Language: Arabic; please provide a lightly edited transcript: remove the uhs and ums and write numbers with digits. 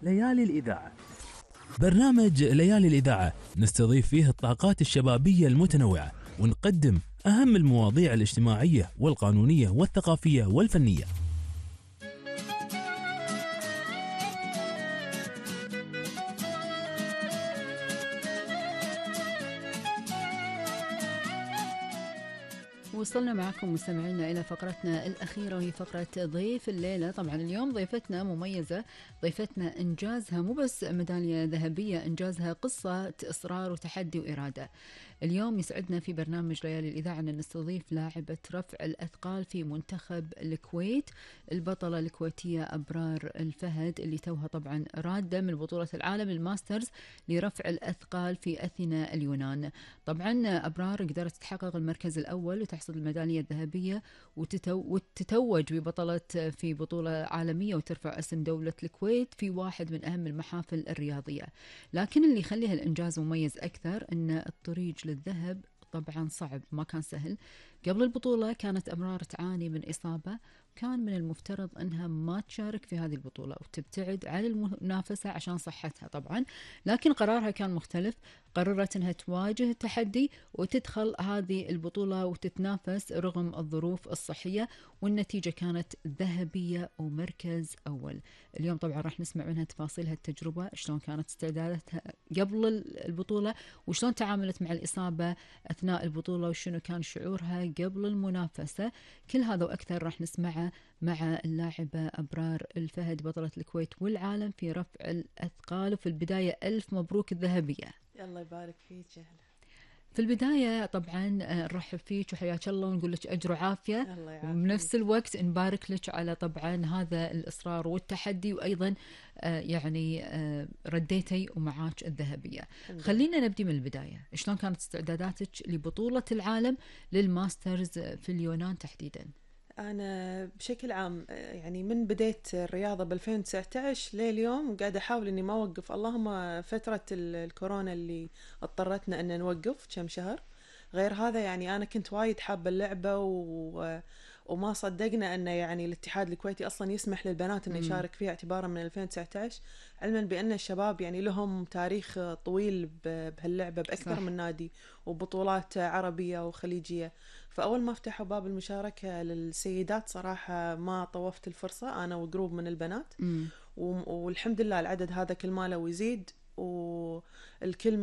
ليالي الإذاعة. برنامج ليالي الإذاعة نستضيف فيه الطاقات الشبابية المتنوعة، ونقدم أهم المواضيع الاجتماعية والقانونية والثقافية والفنية. وصلنا معكم مستمعينا إلى فقرتنا الأخيرة، وهي فقرة ضيف الليلة. طبعا اليوم ضيفتنا مميزة، ضيفتنا إنجازها مو بس ميدالية ذهبية، إنجازها قصة إصرار وتحدي وإرادة. اليوم يسعدنا في برنامج ليالي الإذاعة أن نستضيف لاعبة رفع الأثقال في منتخب الكويت، البطلة الكويتية أبرار الفهد، اللي توها طبعا رادة من بطولة العالم الماسترز لرفع الأثقال في أثينا اليونان. طبعا أبرار قدرت تحقق المركز الأول وتحصل الميدالية الذهبية وتتوج ببطلة في بطولة عالمية وترفع اسم دولة الكويت في واحد من أهم المحافل الرياضية. لكن اللي يخليها الإنجاز مميز أكثر أن الطريق للذهب طبعا صعب، ما كان سهل. قبل البطولة كانت أبرار تعاني من إصابة، كان من المفترض أنها ما تشارك في هذه البطولة وتبتعد عن المنافسة عشان صحتها طبعا، لكن قرارها كان مختلف. قررت أنها تواجه التحدي وتدخل هذه البطولة وتتنافس رغم الظروف الصحية، والنتيجة كانت ذهبية ومركز أول. اليوم طبعا راح نسمع منها تفاصيل هالتجربة، شلون كانت استعداداتها قبل البطولة، وشلون تعاملت مع الإصابة أثناء البطولة، وشنو كان شعورها قبل المنافسة. كل هذا وأكثر راح نسمعه مع اللاعبة أبرار الفهد، بطلة الكويت والعالم في رفع الأثقال. وفي البداية ألف مبروك الذهبية. الله يبارك فيك. في البداية طبعا نرحب فيك وحياك الله ونقول لك أجر وعافية، وبنفس الوقت نبارك لك على طبعا هذا الإصرار والتحدي، وأيضا يعني رديتي ومعاك الذهبية. خلينا نبدي من البداية، شلون كانت استعداداتك لبطولة العالم للماسترز في اليونان تحديدا؟ أنا بشكل عام يعني من بديت الرياضة ب 2019 لليوم قاعدة أحاول إني ما أوقف، اللهم فترة الكورونا اللي اضطرتنا أن نوقف كم شهر. غير هذا يعني أنا كنت وايد حابة اللعبة وما صدقنا أن يعني الاتحاد الكويتي أصلا يسمح للبنات أن يشارك فيها اعتبارا من 2019، علما بأن الشباب يعني لهم تاريخ طويل بهاللعبة بأكثر من نادي وبطولات عربية وخليجية. فأول ما فتحوا باب المشاركة للسيدات صراحة ما طوفت الفرصة، أنا وجروب من البنات والحمد لله العدد هذا كل ماله ويزيد، والكل